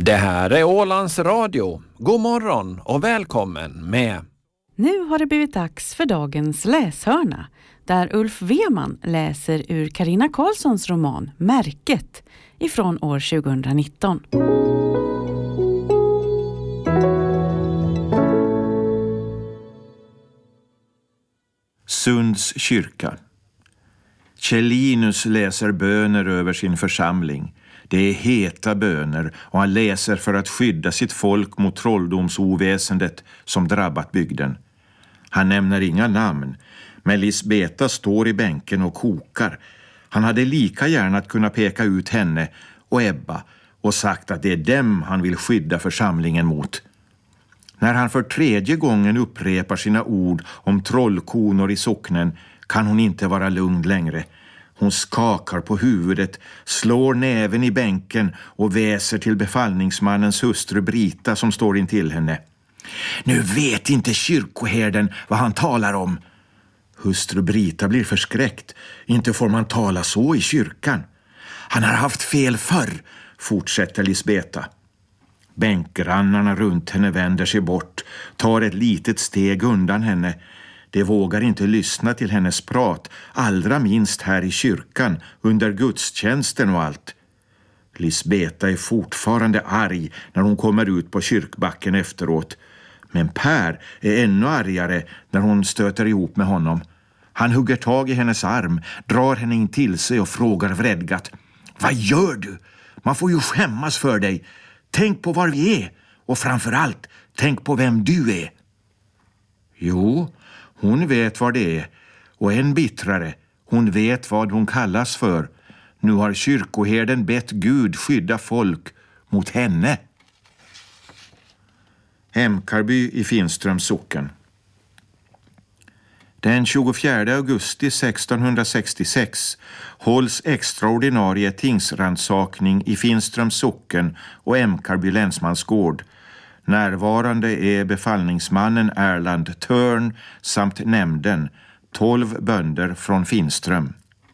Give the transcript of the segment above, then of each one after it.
Det här är Ålands Radio. God morgon och välkommen med. Nu har det blivit dags för dagens läshörna, där Ulf Weman läser ur Carina Karlssons roman Märket ifrån år 2019. Sunds kyrka. Cellinus läser böner över sin församling. Det är heta böner och han läser för att skydda sitt folk mot trolldomsoväsendet som drabbat bygden. Han nämner inga namn, men Lisbeta står i bänken och kokar. Han hade lika gärna att kunna peka ut henne och Ebba och sagt att det är dem han vill skydda församlingen mot. När han för tredje gången upprepar sina ord om trollkonor i socknen kan hon inte vara lugn längre. Hon skakar på huvudet, slår näven i bänken och väser till befallningsmannens hustru Brita som står intill henne. Nu vet inte kyrkoherden vad han talar om. Hustru Brita blir förskräckt. Inte får man tala så i kyrkan. Han har haft fel förr, fortsätter Lisbeta. Bänkgrannarna runt henne vänder sig bort, tar ett litet steg undan henne. De vågar inte lyssna till hennes prat, allra minst här i kyrkan, under gudstjänsten och allt. Lisbeta är fortfarande arg när hon kommer ut på kyrkbacken efteråt. Men Per är ännu argare när hon stöter ihop med honom. Han hugger tag i hennes arm, drar henne in till sig och frågar vredgat. Vad gör du? Man får ju skämmas för dig. Tänk på var vi är och framförallt tänk på vem du är. Jo, hon vet vad det är och än bittrare, hon vet vad hon kallas för. Nu har kyrkoherden bett Gud skydda folk mot henne. Emkarby i Finströms socken. Den 24 augusti 1666 hålls extraordinarie tingsrannsakning i Finströms socken och Emkarby länsmansgård. Närvarande är befallningsmannen Erland Törn samt nämnden, 12 bönder från Finström.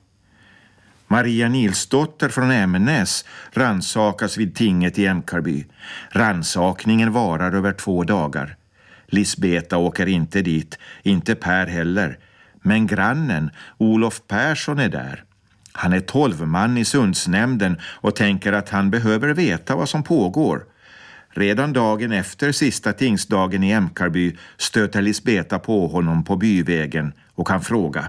Maria Nilsdotter från Ämnes rannsakas vid tinget i Emkarby. Rannsakningen varar över 2 dagar. Lisbeta åker inte dit, inte Per heller. Men grannen, Olof Persson, är där. Han är 12-man i Sundsnämnden och tänker att han behöver veta vad som pågår. Redan dagen efter sista tingsdagen i Emkarby stöter Lisbeta på honom på byvägen och kan fråga.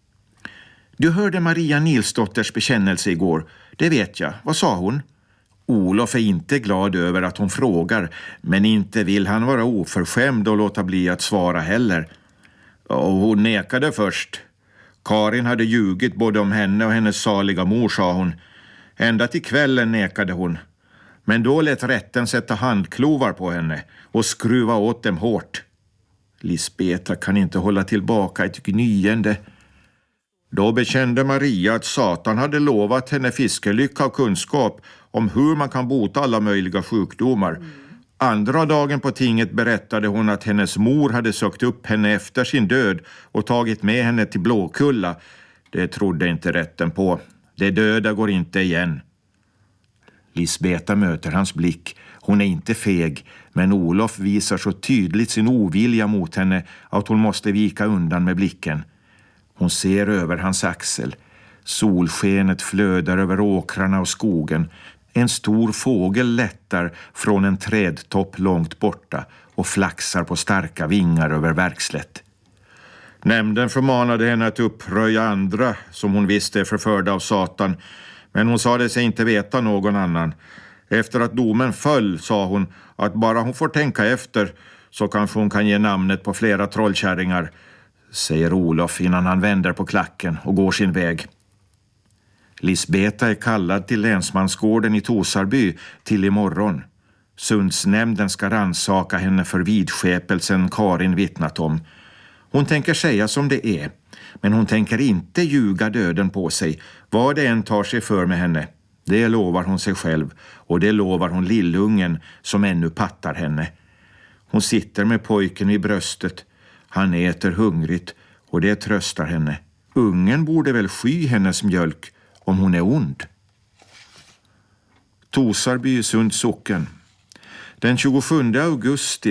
Du hörde Maria Nilsdotters bekännelse igår, det vet jag. Vad sa hon? Olof är inte glad över att hon frågar, men inte vill han vara oförskämd och låta bli att svara heller. Och hon nekade först. Karin hade ljugit både om henne och hennes saliga mor, sa hon. Ända till kvällen nekade hon. Men då lät rätten sätta handklovar på henne och skruva åt dem hårt. Lisbeta kan inte hålla tillbaka ett gnyende. Då bekände Maria att Satan hade lovat henne fiskelycka och kunskap om hur man kan bota alla möjliga sjukdomar. Andra dagen på tinget berättade hon att hennes mor hade sökt upp henne efter sin död och tagit med henne till Blåkulla. Det trodde inte rätten på. Det döda går inte igen. Lisbeta möter hans blick. Hon är inte feg, men Olof visar så tydligt sin ovilja mot henne att hon måste vika undan med blicken. Hon ser över hans axel. Solskenet flödar över åkrarna och skogen. En stor fågel lättar från en trädtopp långt borta och flaxar på starka vingar över verkslätt. Nämnden förmanade henne att uppröja andra som hon visste är förförda av Satan, men hon sade sig inte veta någon annan. Efter att domen föll sa hon att bara hon får tänka efter så kanske hon kan ge namnet på flera trollkärringar, säger Olof innan han vänder på klacken och går sin väg. Lisbeta är kallad till länsmansgården i Tosarby till imorgon. Sundsnämnden ska rannsaka henne för vidskepelsen Karin vittnat om. Hon tänker säga som det är, men hon tänker inte ljuga döden på sig, vad det än tar sig för med henne. Det lovar hon sig själv och det lovar hon lillungen som ännu pattar henne. Hon sitter med pojken i bröstet. Han äter hungrigt och det tröstar henne. Ungen borde väl sky hennes mjölk om hon är ond. Tosarby i Sunds socken. Den 27 augusti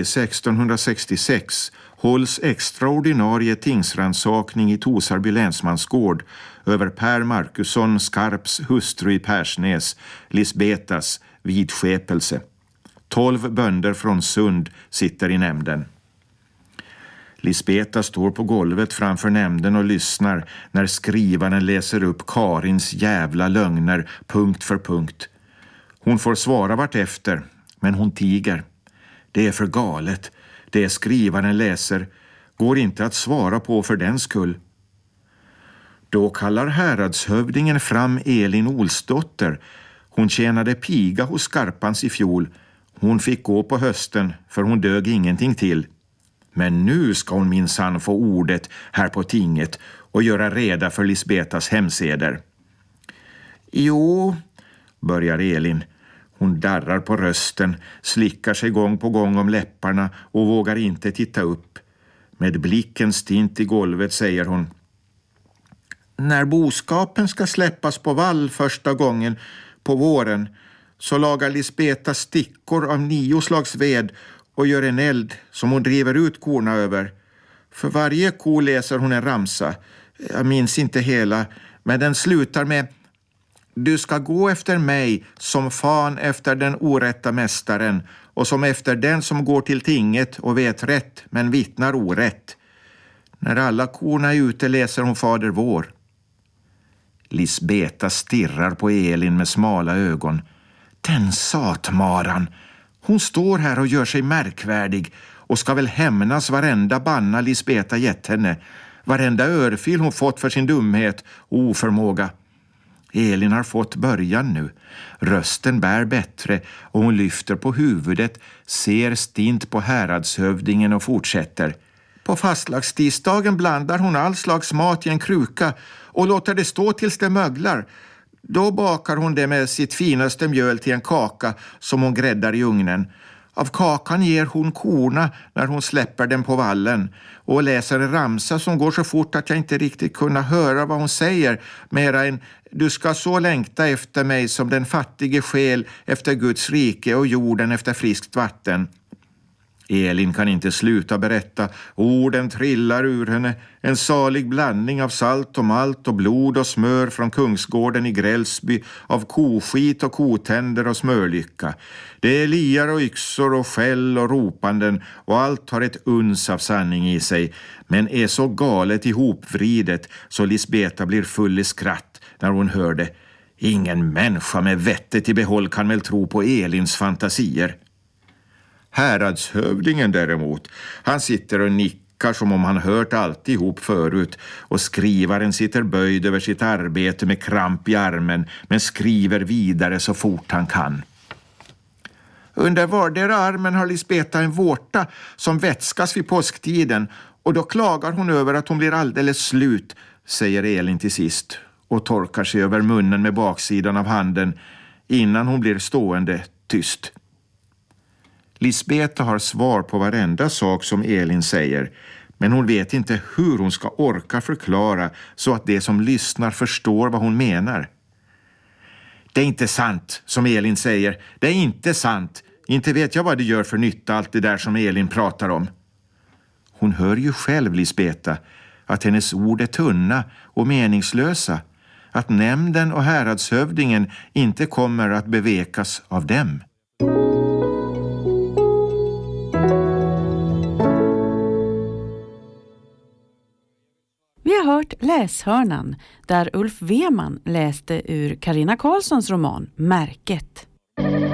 1666 hålls extraordinarie tingsrannsakning i Tosarby länsmansgård över Per Markusson Skarps hustru i Persnäs, Lisbetas vidskepelse. 12 bönder från Sund sitter i nämnden. Lisbeta står på golvet framför nämnden och lyssnar när skrivaren läser upp Karins jävla lögner punkt för punkt. Hon får svara vart efter, men hon tiger. Det är för galet. Det skrivaren läser går inte att svara på för den skull. Då kallar häradshövdingen fram Elin Olsdotter. Hon tjänade piga hos Skarpans i fjol. Hon fick gå på hösten för hon dög ingenting till. Men nu ska hon minsann få ordet här på tinget och göra reda för Lisbetas hemseder. Jo, börjar Elin. Hon darrar på rösten, slickar sig gång på gång om läpparna och vågar inte titta upp. Med blicken stint i golvet säger hon: När boskapen ska släppas på vall första gången på våren så lagar Lisbeta stickor av 9 slags ved och gör en eld som hon driver ut korna över. För varje ko läser hon en ramsa. Jag minns inte hela, men den slutar med: Du ska gå efter mig som fan efter den orätta mästaren och som efter den som går till tinget och vet rätt men vittnar orätt. När alla korna är ute läser hon Fader vår. Lisbeta stirrar på Elin med smala ögon. Den satmaran. Hon står här och gör sig märkvärdig och ska väl hämnas varenda banna Lisbeta gett henne. Varenda örfil hon fått för sin dumhet och oförmåga. Elin har fått början nu. Rösten bär bättre och hon lyfter på huvudet, ser stint på häradshövdingen och fortsätter. På fastlagstidsdagen blandar hon all slags mat i en kruka och låter det stå tills det möglar. Då bakar hon det med sitt finaste mjöl till en kaka som hon gräddar i ugnen. Av kakan ger hon korna när hon släpper den på vallen och läser en ramsa som går så fort att jag inte riktigt kunna höra vad hon säger, mera än: Du ska så längta efter mig som den fattige själ efter Guds rike och jorden efter friskt vatten. Elin kan inte sluta berätta. Orden trillar ur henne. En salig blandning av salt och malt och blod och smör från Kungsgården i Grälsby, av koskit och kotänder och smörlycka. Det är liar och yxor och skäll och ropanden och allt har ett uns av sanning i sig, men är så galet ihopvridet så Lisbeta blir full i skratt när hon hör det. Ingen människa med vettet i behåll kan väl tro på Elins fantasier. Häradshövdingen däremot, han sitter och nickar som om han hört alltihop förut, och skrivaren sitter böjd över sitt arbete med kramp i armen men skriver vidare så fort han kan. Under vardera armen har Lisbeta en vårta som vätskas vid påsktiden och då klagar hon över att hon blir alldeles slut, säger Elin till sist och torkar sig över munnen med baksidan av handen innan hon blir stående tyst. Lisbeta har svar på varenda sak som Elin säger, men hon vet inte hur hon ska orka förklara så att de som lyssnar förstår vad hon menar. Det är inte sant, som Elin säger. Det är inte sant. Inte vet jag vad det gör för nytta allt det där som Elin pratar om. Hon hör ju själv, Lisbeta, att hennes ord är tunna och meningslösa. Att nämnden och häradshövdingen inte kommer att bevekas av dem. Vi har hört Läshörnan där Ulf Weman läste ur Carina Karlssons roman Märket.